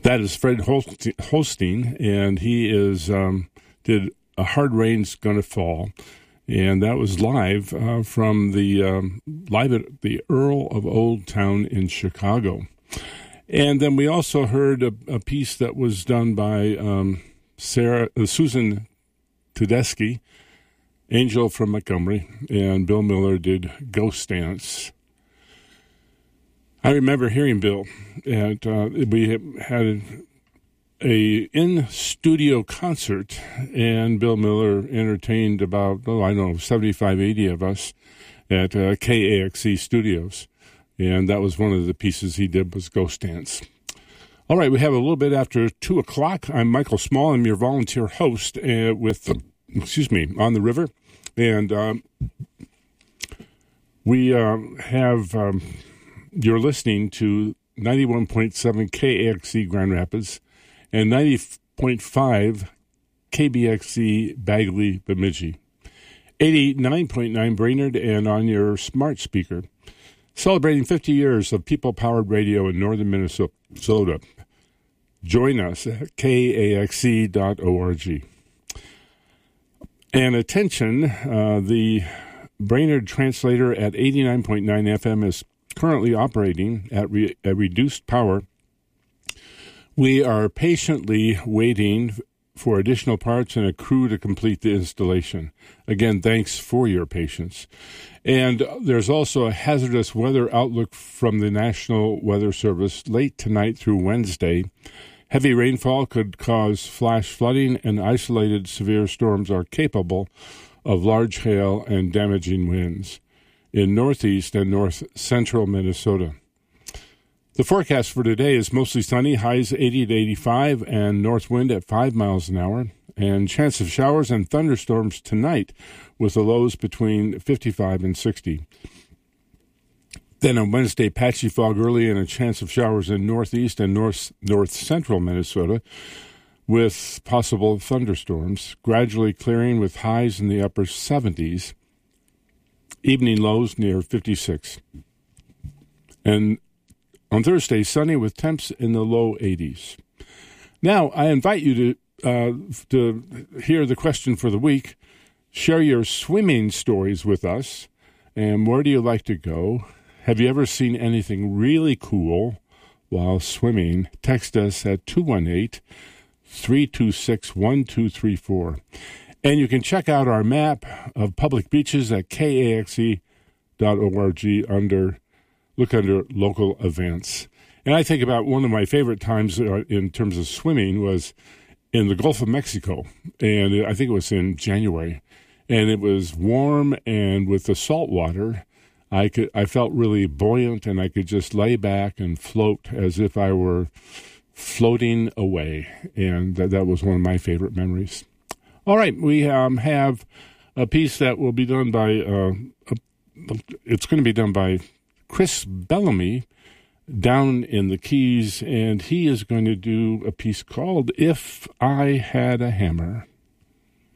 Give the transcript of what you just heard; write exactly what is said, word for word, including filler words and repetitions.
That is Fred Holstein, and he is um, did A Hard Rain's Gonna Fall, and that was live uh, from the um, live at the Earl of Old Town in Chicago. And then we also heard a, a piece that was done by um, Sarah uh, Susan Tedeschi, Angel from Montgomery, and Bill Miller did Ghost Dance. I remember hearing Bill, and uh, we had a in-studio concert, and Bill Miller entertained about, oh, I don't know, seventy-five, eighty of us at uh, K A X C Studios, and that was one of the pieces he did was Ghost Dance. All right, we have a little bit after two o'clock. I'm Michael Small. I'm your volunteer host uh, with, uh, excuse me, On the River, and um, we uh, have... Um, You're listening to ninety-one point seven K A X C Grand Rapids and ninety point five K B X C Bagley Bemidji, eighty-nine point nine Brainerd, and on your smart speaker. Celebrating fifty years of people-powered radio in northern Minnesota. Join us at K A X C dot org. And attention, uh, the Brainerd translator at eighty-nine point nine F M is currently operating at re- a reduced power. We are patiently waiting for additional parts and a crew to complete the installation. Again, thanks for your patience. And there's also a hazardous weather outlook from the National Weather Service late tonight through Wednesday. Heavy rainfall could cause flash flooding, and isolated severe storms are capable of large hail and damaging winds in northeast and north central Minnesota. The forecast for today is mostly sunny, highs eighty to eighty-five, and north wind at five miles an hour, and chance of showers and thunderstorms tonight with the lows between fifty-five and sixty. Then on Wednesday, patchy fog early and a chance of showers in northeast and north north central Minnesota with possible thunderstorms, gradually clearing with highs in the upper seventies. Evening lows near fifty-six. And on Thursday, sunny with temps in the low eighties. Now, I invite you to uh, to hear the question for the week. Share your swimming stories with us. And where do you like to go? Have you ever seen anything really cool while swimming? Text us at two one eight, three two six, one two three four. And you can check out our map of public beaches at K A X C dot org under, look under local events. And I think about one of my favorite times in terms of swimming was in the Gulf of Mexico. And I think it was in January. And it was warm, and with the salt water, I could I felt really buoyant, and I could just lay back and float as if I were floating away. And that, that was one of my favorite memories. All right, we um, have a piece that will be done by, uh, a, it's going to be done by Chris Bellamy down in the Keys, and he is going to do a piece called If I Had a Hammer.